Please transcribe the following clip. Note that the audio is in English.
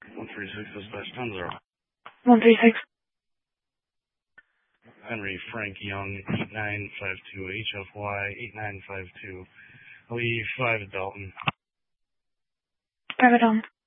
136 dispatch 10-0. 136. Henry Frank Young, 8952, HFY 8952. Lee 5 Dalton. 5 Dalton.